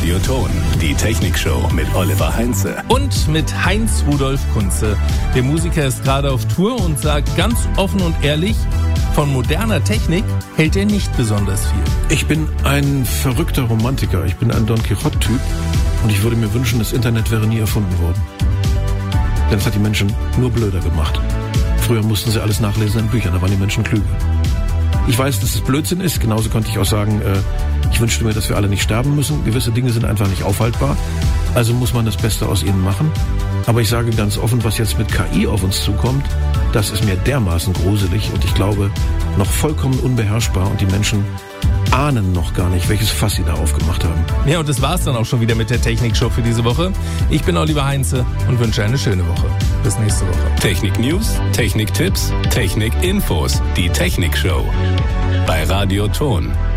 Radio Ton, die Technikshow mit Oliver Heinze. Und mit Heinz Rudolf Kunze. Der Musiker ist gerade auf Tour und sagt ganz offen und ehrlich, von moderner Technik hält er nicht besonders viel. Ich bin ein verrückter Romantiker. Ich bin ein Don Quixote-Typ. Und ich würde mir wünschen, das Internet wäre nie erfunden worden. Denn es hat die Menschen nur blöder gemacht. Früher mussten sie alles nachlesen in Büchern, da waren die Menschen klüger. Ich weiß, dass es Blödsinn ist. Genauso konnte ich auch sagen, ich wünschte mir, dass wir alle nicht sterben müssen. Gewisse Dinge sind einfach nicht aufhaltbar. Also muss man das Beste aus ihnen machen. Aber ich sage ganz offen, was jetzt mit KI auf uns zukommt, das ist mir dermaßen gruselig und ich glaube, noch vollkommen unbeherrschbar. Und die Menschen ahnen noch gar nicht, welches Fass sie da aufgemacht haben. Ja, und das war's dann auch schon wieder mit der Technikshow für diese Woche. Ich bin Oliver Heinze und wünsche eine schöne Woche. Bis nächste Woche. Technik-News, Technik-Tipps, Technik-Infos. Die Technikshow bei Radio Ton.